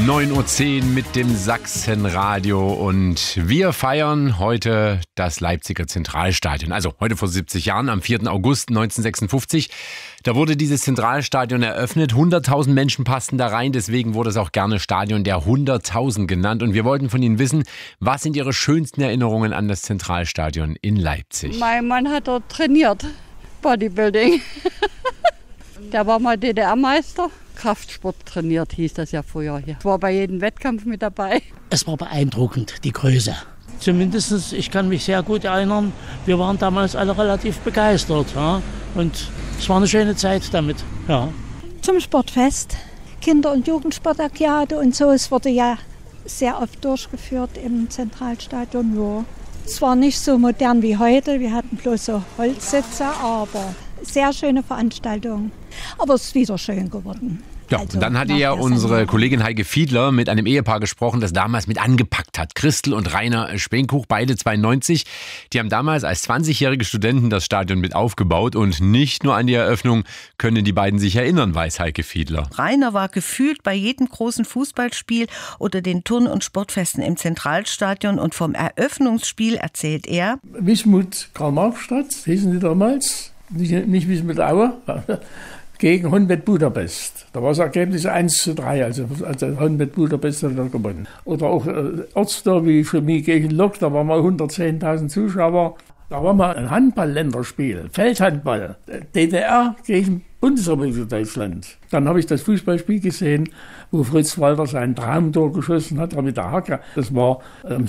9:10 Uhr mit dem Sachsenradio und wir feiern heute das Leipziger Zentralstadion. Also heute vor 70 Jahren, am 4. August 1956. Da wurde dieses Zentralstadion eröffnet. 100.000 Menschen passten da rein, deswegen wurde es auch gerne Stadion der 100.000 genannt. Und wir wollten von Ihnen wissen, was sind Ihre schönsten Erinnerungen an das Zentralstadion in Leipzig? Mein Mann hat dort trainiert, Bodybuilding. Der war mal DDR-Meister. Kraftsport trainiert, hieß das ja früher hier. Ich war bei jedem Wettkampf mit dabei. Es war beeindruckend, die Größe. Zumindest, ich kann mich sehr gut erinnern, wir waren damals alle relativ begeistert. Ja? Und es war eine schöne Zeit damit. Ja. Zum Sportfest, Kinder- und Jugendsportagiade und so. Es wurde ja sehr oft durchgeführt im Zentralstadion. Ja. Es war nicht so modern wie heute, wir hatten bloß so Holzsitze, aber sehr schöne Veranstaltung. Aber es ist wieder schön geworden. Ja, also, und dann hatte ja unsere Kollegin Heike Fiedler mit einem Ehepaar gesprochen, das damals mit angepackt hat. Christel und Rainer Spenkuch, beide 92. Die haben damals als 20-jährige Studenten das Stadion mit aufgebaut. Und nicht nur an die Eröffnung können die beiden sich erinnern, weiß Heike Fiedler. Rainer war gefühlt bei jedem großen Fußballspiel oder den Turn- und Sportfesten im Zentralstadion. Und vom Eröffnungsspiel erzählt er: Wismut Karl-Marx-Stadt, hießen die damals, nicht Wismut Aue, gegen Honved Budapest. Da war das Ergebnis 1:3, also Honved Budapest hat da gewonnen. Oder auch Ortsderby für mich gegen Lok, da waren mal 110.000 Zuschauer. Da war mal ein Handball-Länderspiel, Feldhandball, DDR gegen Bundesrepublik Deutschland. Dann habe ich das Fußballspiel gesehen, wo Fritz Walter sein Traumtor geschossen hat, mit der Hacke. Das war am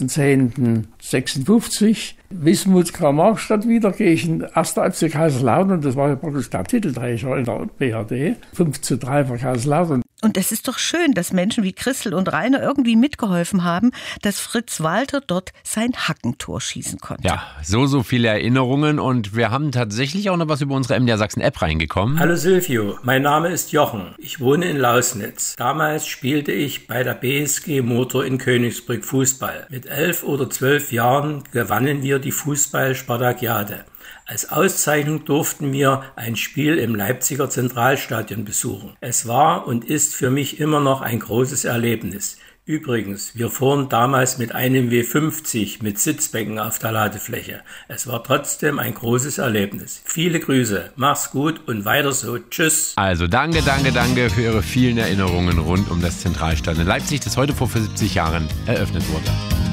6.10.56. Wismut Karl-Marx-Stadt wieder gegen 1. FC Kaiserslautern. Und das war ja praktisch der Titelträger in der BRD. 5:3 für Kaiserslautern. Und es ist doch schön, dass Menschen wie Christel und Rainer irgendwie mitgeholfen haben, dass Fritz Walter dort sein Hackentor schießen konnte. Ja, so viele Erinnerungen. Und wir haben tatsächlich auch noch was über unsere MDR Sachsen-App reingekommen. Hallo Silvio, mein Name ist Jochen. Ich wohne in Lausnitz. Damals spielte ich bei der BSG Motor in Königsbrück Fußball. Mit 11 oder 12 Jahren gewannen wir die Fußball-Spartakiade. Als Auszeichnung durften wir ein Spiel im Leipziger Zentralstadion besuchen. Es war und ist für mich immer noch ein großes Erlebnis. Übrigens, wir fuhren damals mit einem W50 mit Sitzbecken auf der Ladefläche. Es war trotzdem ein großes Erlebnis. Viele Grüße, mach's gut und weiter so. Tschüss. Also danke für Ihre vielen Erinnerungen rund um das Zentralstadion in Leipzig, das heute vor 70 Jahren eröffnet wurde.